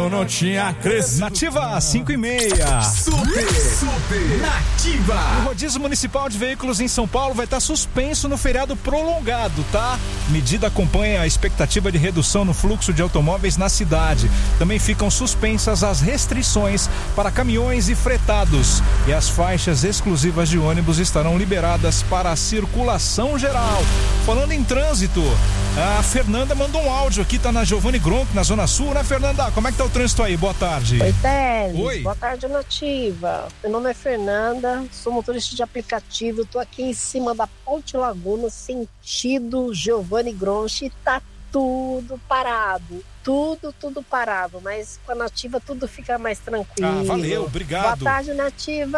eu não tinha crescido. Nativa 5:30. Super Nativa. O rodízio municipal de veículos em São Paulo vai estar suspenso no feriado prolongado, tá? Medida acompanha a expectativa de redução no fluxo de automóveis na cidade. Também ficam suspensas as restrições para caminhões e fretados. E as faixas exclusivas de ônibus estarão liberadas para a circulação geral. Falando em trânsito, a Fernanda mandou um áudio aqui, tá na Giovanni Gronk, na Zona Sul, né, Fernanda? Como é que tá o trânsito aí? Boa tarde. Oi, Teles. Oi. Boa tarde, Nativa. Meu nome é Fernanda, sou motorista de aplicativo, tô aqui em cima da Ponte Laguna, sentido Giovanni Gronk, e tá tudo parado. Tudo parado, mas com a Nativa tudo fica mais tranquilo. Ah, valeu, obrigado. Boa tarde, Nativa.